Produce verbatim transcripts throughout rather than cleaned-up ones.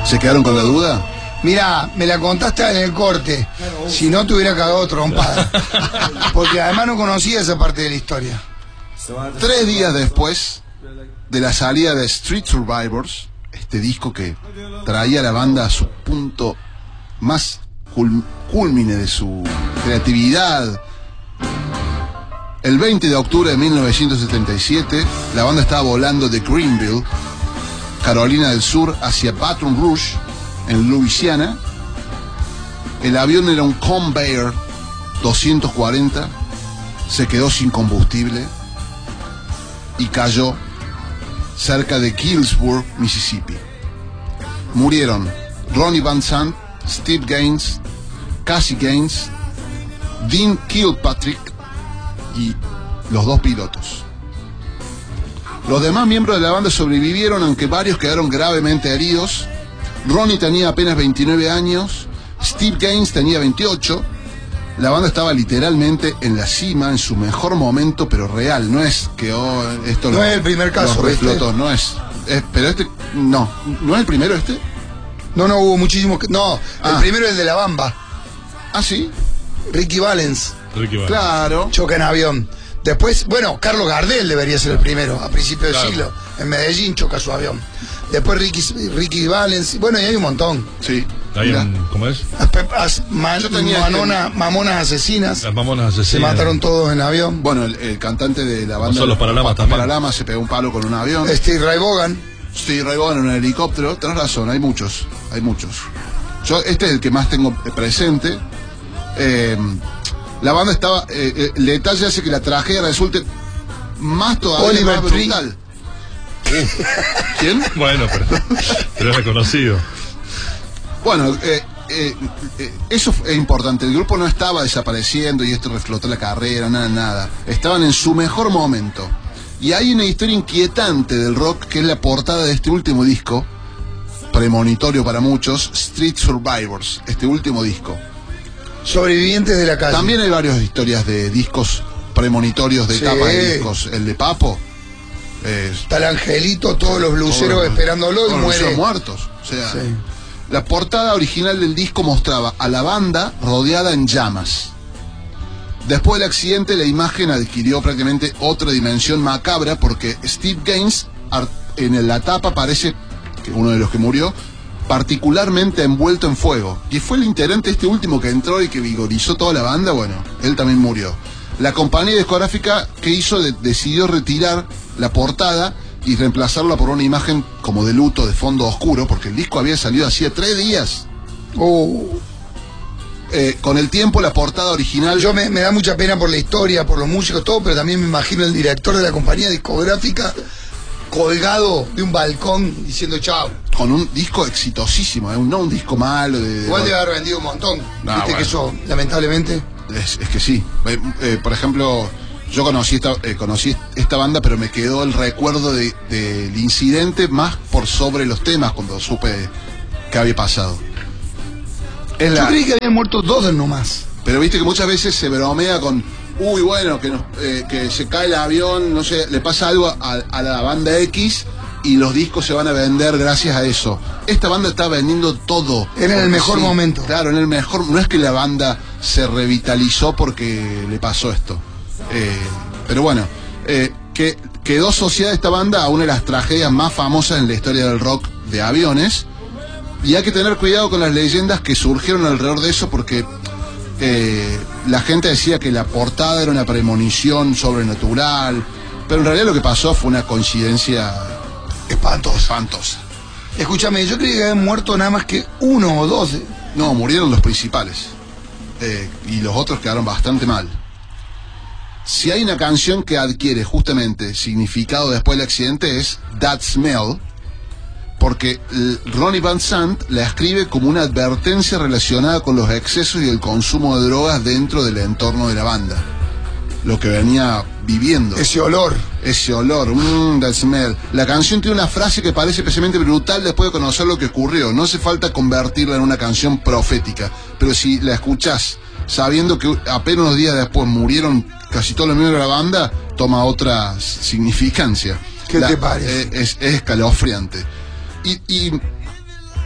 ¿Se quedaron con la duda? Mirá, me la contaste en el corte. Si no te hubiera cagado trompada. Porque además no conocía esa parte de la historia. Tres días después de la salida de Street Survivors, este disco que traía a la banda a su punto más cul culmine de su creatividad, el veinte de octubre de mil novecientos setenta y siete, la banda estaba volando de Greenville, Carolina del Sur, hacia Baton Rouge, en Luisiana. El avión era un Convair doscientos cuarenta, se quedó sin combustible y cayó cerca de Gillsburg, Mississippi. Murieron Ronnie Van Zant, Steve Gaines, Cassie Gaines, Dean Kilpatrick y los dos pilotos. Los demás miembros de la banda sobrevivieron, aunque varios quedaron gravemente heridos. Ronnie tenía apenas veintinueve años, Steve Gaines tenía veintiocho. La banda estaba literalmente en la cima, en su mejor momento, pero real. No es que oh, esto no lo, es el primer caso, los reflotó, no es, es. Pero este, no. ¿No es el primero este? No, no, hubo muchísimos. No, ah. El primero es el de La Bamba. ¿Ah, sí? Ricky Valens. Ricky Valens. Claro. Choca en avión. Después, bueno, Carlos Gardel debería ser el primero, a principios claro. del siglo. En Medellín choca su avión. Después Ricky, Ricky Valens. Bueno, y hay un montón. Sí. Hay un, ¿cómo es? As, as, man, Yo tenía manona, que... Mamonas asesinas. Las mamonas asesinas. Se mataron todos en avión. Bueno, el, el cantante de la banda... No, los Paralamas también. Paralamas se pegó un palo con un avión. Steve Ray Vaughan. Steve Ray Vaughan en un helicóptero. Tenés razón, hay muchos. Hay muchos. Yo, este es el que más tengo presente. Eh, la banda estaba... Eh, eh, el detalle hace que la tragedia resulte más todavía Oliver más brutal. Uh, ¿Quién? Bueno, pero, pero es reconocido. Bueno, eh, eh, eh, eso es importante. El grupo no estaba desapareciendo y esto reflotó la carrera, nada, nada. Estaban en su mejor momento. Y hay una historia inquietante del rock, que es la portada de este último disco, premonitorio para muchos, Street Survivors, este último disco. Sobrevivientes de la calle. También hay varias historias de discos premonitorios de sí. tapa de discos. El de Papo. Eh, Está el angelito, todos los bluseros todos, esperándolo y muere. Los muertos. O sea, sí. La portada original del disco mostraba a la banda rodeada en llamas. Después del accidente, la imagen adquirió prácticamente otra dimensión macabra, porque Steve Gaines, en la tapa, parece que uno de los que murió, particularmente envuelto en fuego. Y fue el integrante este último que entró y que vigorizó toda la banda. Bueno, él también murió. La compañía discográfica que hizo de, decidió retirar la portada y reemplazarla por una imagen como de luto, de fondo oscuro, porque el disco había salido hacía tres días. Oh. Eh, con el tiempo, la portada original... Yo me, me da mucha pena por la historia, por los músicos, todo, pero también me imagino el director de la compañía discográfica colgado de un balcón diciendo chao. Con un disco exitosísimo, ¿eh? No un disco malo. De, de... Igual debe haber vendido un montón. No, Viste bueno. que eso, lamentablemente... Es, es que sí. Eh, eh, por ejemplo, yo conocí esta, eh, conocí esta banda, pero me quedó el recuerdo del de, de incidente más por sobre los temas cuando supe que había pasado. Es Yo la... creí que habían muerto dos nomás. Pero viste que muchas veces se bromea con, uy, bueno, que, nos, eh, que se cae el avión, no sé, le pasa algo a, a la banda X y los discos se van a vender gracias a eso. Esta banda está vendiendo todo. Era en el mejor sí, momento. Claro, en el mejor. No es que la banda se revitalizó porque le pasó esto. Eh, pero bueno, eh, que quedó asociada esta banda a una de las tragedias más famosas en la historia del rock de aviones. Y hay que tener cuidado con las leyendas que surgieron alrededor de eso, porque eh, la gente decía que la portada era una premonición sobrenatural, pero en realidad lo que pasó fue una coincidencia espantosa. espantosa. Escúchame, yo creí que habían muerto nada más que uno o dos. No, murieron los principales. Eh, y los otros quedaron bastante mal. Si hay una canción que adquiere justamente significado después del accidente es That Smell, porque Ronnie Van Zant la escribe como una advertencia relacionada con los excesos y el consumo de drogas dentro del entorno de la banda. Lo que venía viviendo. Ese olor. Ese olor, mmm, that smell. La canción tiene una frase que parece especialmente brutal después de conocer lo que ocurrió. No hace falta convertirla en una canción profética, pero si la escuchás sabiendo que apenas unos días después murieron casi todos los miembros de la banda, toma otra significancia. ¿Qué la, te parece? Eh, es, es escalofriante. Y, y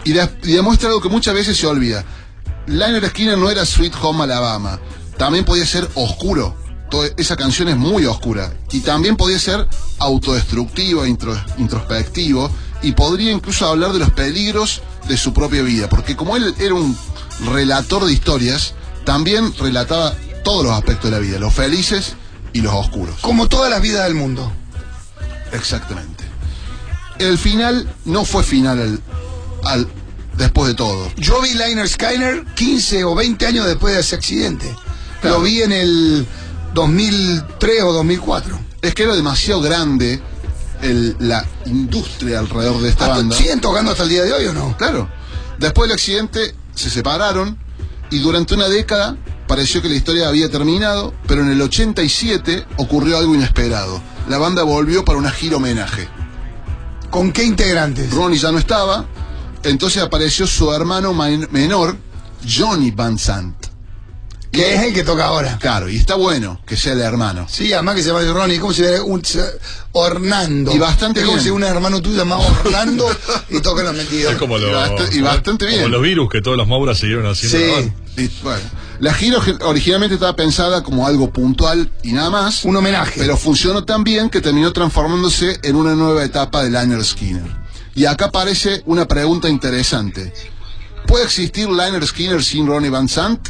Y, de, y demuestra algo que muchas veces se olvida. Lynyrd Skynyrd no era Sweet Home Alabama. También podía ser oscuro. Toda esa canción es muy oscura. Y también podía ser autodestructivo, intro, introspectivo. Y podría incluso hablar de los peligros de su propia vida. Porque como él era un relator de historias, también relataba todos los aspectos de la vida. Los felices y los oscuros. Como todas las vidas del mundo. Exactamente. El final no fue final al, al después de todo. Yo vi Lynyrd Skynyrd quince o veinte años después de ese accidente. Claro. Lo vi en el dos mil tres o dos mil cuatro. Es que era demasiado grande el, la industria alrededor de esta ¿Hasta- banda. ¿Siguen tocando hasta el día de hoy o no? Claro. Después del accidente se separaron y durante una década pareció que la historia había terminado, pero en el ochenta y siete ocurrió algo inesperado. La banda volvió para una gira homenaje. ¿Con qué integrantes? Ronnie ya no estaba, entonces apareció su hermano main- menor, Johnny Van Sant. Que es el que toca ahora. Claro, y está bueno que sea el hermano. Sí, además que se llama Ronnie, ¿cómo se ve? Un, se- Orlando. Y bastante es como bien. si un hermano tuyo llamado Orlando y toca los mentidos. Es como Y los, bast- y bastante bien. como los virus que todos los Mauras siguieron haciendo. Sí. la banda. Y, bueno, la gira orgi- originalmente estaba pensada como algo puntual y nada más. Un homenaje. Pero funcionó tan bien que terminó transformándose en una nueva etapa de Lynyrd Skynyrd. Y acá aparece una pregunta interesante. ¿Puede existir Lynyrd Skynyrd sin Ronnie Van Sant?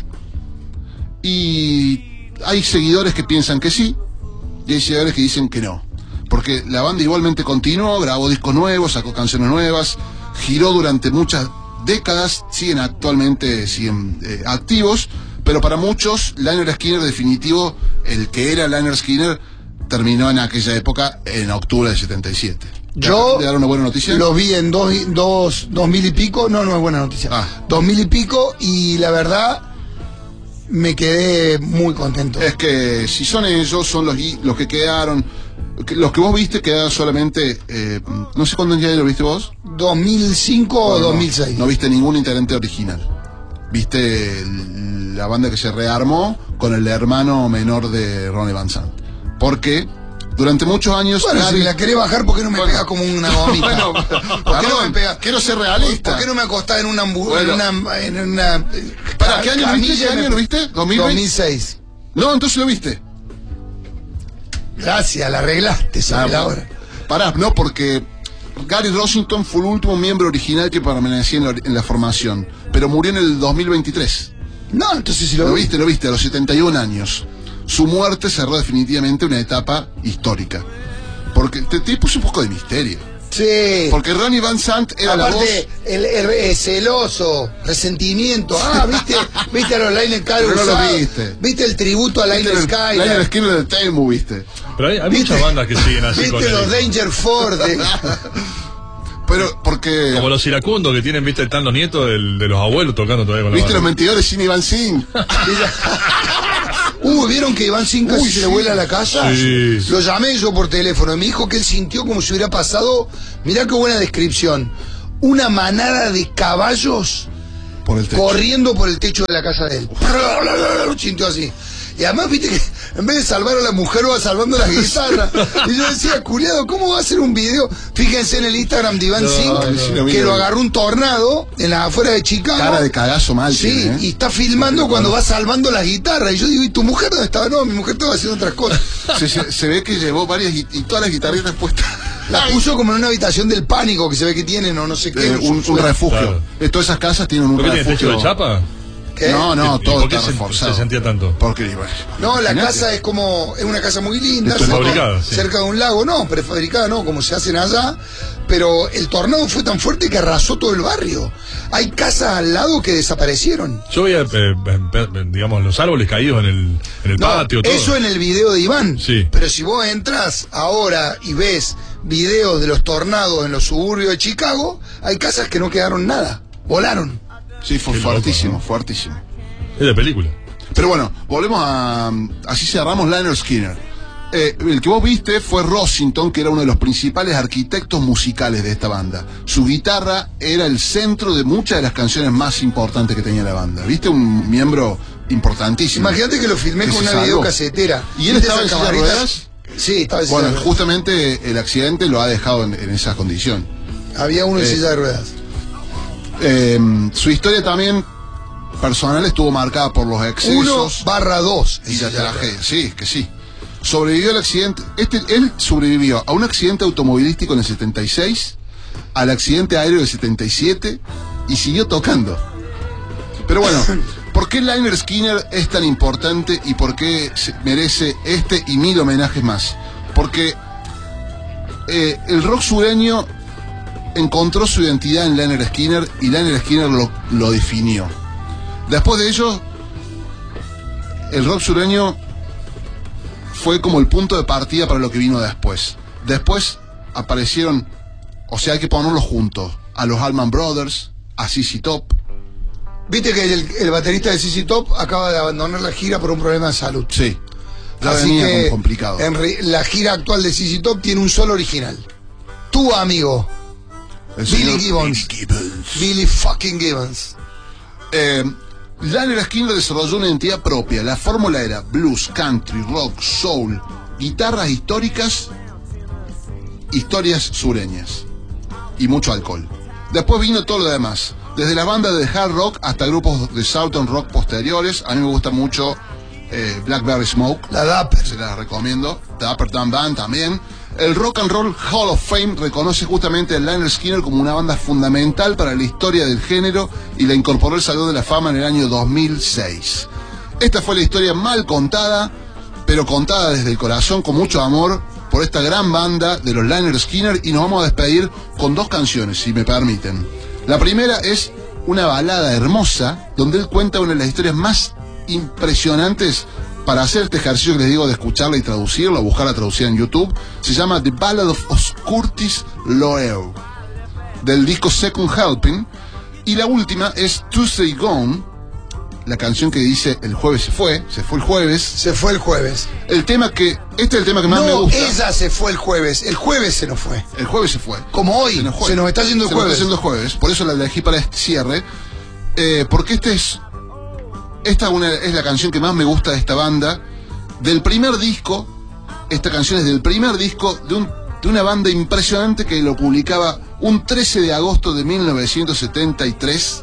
Y hay seguidores que piensan que sí, y hay seguidores que dicen que no. Porque la banda igualmente continuó, grabó discos nuevos, sacó canciones nuevas, giró durante muchas décadas, siguen actualmente siguen eh, activos, pero para muchos Lynyrd Skynyrd definitivo, el que era Lynyrd Skynyrd, terminó en aquella época en octubre del setenta y siete. Yo ¿Le dar una buena noticia? Los vi en dos, dos, dos mil y pico, no, no es buena noticia. Ah. Dos mil y pico y la verdad me quedé muy contento. Es que si son ellos, son los, los que quedaron. Que- Los que vos viste quedaron solamente. Eh, no sé cuándo ya lo viste vos. dos mil cinco o No, dos mil seis. No viste ningún integrante original. Viste el- la banda que se rearmó con el hermano menor de Ronnie Van Sant. Porque durante muchos años. Bueno, si Gary- me la querés bajar, ¿por qué no me Bueno. pegás como una gomita? Bueno, ¿Por qué no perdón, me pegás? quiero ser realista. ¿Por qué no me acostás en una hambu- Bueno. en una, en una eh, ¿Para qué año lo viste? camilla ¿Qué y me- año lo viste? ¿dos mil veinte? dos mil seis. No, entonces lo viste. Gracias, la arreglaste, sabe la hora. Pará, no, porque Gary Rossington fue el último miembro original que permanecía en la, en la formación, pero murió en el dos mil veintitrés. No, entonces si lo, Lo vi. viste, lo viste, a los setenta y un años. Su muerte cerró definitivamente una etapa histórica. Porque te, te puso un poco de misterio. Sí. Porque Ronnie Van Sant era la voz. Aparte, el, el- el celoso, resentimiento. Ah, ¿viste? ¿Viste a los Lynyrd Skynyrd Pero no lo usados? viste. ¿Viste el tributo a Lynyrd Lynyrd Skynyrd? Skynyrd de Temu, viste. Pero hay, hay ¿Viste? muchas bandas que siguen así con ¿Viste los el, Danger Ford? de- Pero porque. como los iracundos que tienen, viste, están los nietos del- de los abuelos tocando todavía con la ¿Viste los banda. mentidores sin Iván Singh? Uh, ¿vieron que Iván Sin casi Uy, se le sí. vuela a la casa? Sí. Lo llamé yo por teléfono. Me dijo que él sintió como si hubiera pasado. Mirá qué buena descripción. Una manada de caballos Por el techo. corriendo por el techo de la casa de él. Lo sintió así. Y además, viste que en vez de salvar a la mujer, va salvando las guitarras. Y yo decía, culiado, ¿cómo va a hacer un video? Fíjense en el Instagram de Iván No, Singh, no, sí, lo vi, que lo lo vi. agarró un tornado en las afueras de Chicago. Cara de cagazo mal. Sí, tiene, ¿eh? y está filmando cuando va salvando las guitarras. Y yo digo, ¿y tu mujer dónde estaba? No, mi mujer estaba haciendo otras cosas. Se, se- se ve que llevó varias gui- y todas las guitarritas puestas. La puso como en una habitación del pánico que se ve que tienen o no sé qué. Eh, un, un refugio. Claro. Eh, Todas esas casas tienen un ¿Por qué tiene techo refugio. de chapa? ¿Qué? No, no, ¿Y- y todo por qué está se- reforzado. se sentía tanto? Porque, bueno, No, la imagínate. casa es como, es una casa muy linda, Esto es cerca, fabricada, sí. cerca de un lago, no, prefabricada no, como se hacen allá, pero el tornado fue tan fuerte que arrasó todo el barrio. Hay casas al lado que desaparecieron. Yo veía, eh, eh, digamos, los árboles caídos en el, en el No, patio, todo. eso en el video de Iván. Sí. Pero si vos entras ahora y ves videos de los tornados en los suburbios de Chicago, hay casas que no quedaron nada, volaron. Sí, fue Qué loco, fuertísimo, ¿no? fuertísimo. Es de película. Pero bueno, volvemos a. Así cerramos Lynyrd Skynyrd. Eh, el que vos viste fue Rossington, que era uno de los principales arquitectos musicales de esta banda. Su guitarra era el centro de muchas de las canciones más importantes que tenía la banda. ¿Viste? Un miembro importantísimo. Imagínate que lo filmé Que con se una salvó. videocasetera. ¿Y él ¿Viste estaba en esas silla de camaritas? ruedas? Sí, estaba en silla de Bueno, ruedas. justamente el accidente lo ha dejado en, en esa condición. Había uno en Eh, silla de ruedas. Eh, su historia también personal estuvo marcada por los excesos. uno barra dos. Y la tragedia, sí, que sí. Sobrevivió al accidente. Este, él sobrevivió a un accidente automovilístico en el setenta y seis, al accidente aéreo del setenta y siete y siguió tocando. Pero bueno, ¿por qué Lynyrd Skynyrd es tan importante y por qué se merece este y mil homenajes más? Porque eh, el rock sureño encontró su identidad en Lynyrd Skynyrd y Lynyrd Skynyrd lo, lo definió. Después de ello, el rock sureño fue como el punto de partida para lo que vino después. Después aparecieron, o sea, hay que ponerlos juntos, a los Allman Brothers, a Z Z Top. Viste que el, el baterista de Z Z Top acaba de abandonar la gira por un problema de salud. Sí, ya Así venía que como complicado. En re, la gira actual de Z Z Top tiene un solo original. Tu amigo, El Billy señor Gibbons. Billy Gibbons. Billy fucking Gibbons. Eh, Lynyrd Skynyrd desarrolló una identidad propia. La fórmula era blues, country, rock, soul, guitarras históricas, historias sureñas y mucho alcohol. Después vino todo lo demás, desde las bandas de hard rock hasta grupos de southern rock posteriores. A mí me gusta mucho eh, Blackberry Smoke, La Dapper. se las recomiendo. The Upper Town Band también. El Rock and Roll Hall of Fame reconoce justamente a Lynyrd Skynyrd como una banda fundamental para la historia del género y la incorporó al Salón de la Fama en el año dos mil seis. Esta fue la historia mal contada, pero contada desde el corazón con mucho amor por esta gran banda de los Lynyrd Skynyrd, y nos vamos a despedir con dos canciones, si me permiten. La primera es una balada hermosa donde él cuenta una de las historias más impresionantes para hacer este ejercicio que les digo de escucharla y traducirla, o buscarla traducida en YouTube. Se llama The Ballad of Curtis Loew, del disco Second Helping. Y la última es Tuesday Gone, la canción que dice el jueves se fue, se fue el jueves. Se fue el jueves. El tema que, este es el tema que más no, me gusta. ella se fue el jueves. El jueves se nos fue. El jueves se fue. Como hoy, se nos, se nos está yendo el se jueves. Nos está yendo el jueves, por eso la elegí para este cierre. Eh, porque este es, esta una, es la canción que más me gusta de esta banda. Del primer disco, esta canción es del primer disco de, un, de una banda impresionante que lo publicaba un trece de agosto de mil novecientos setenta y tres,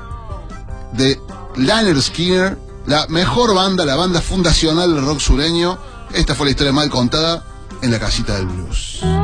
de Lynyrd Skynyrd, la mejor banda, la banda fundacional del rock sureño. Esta fue la historia mal contada en la casita del blues.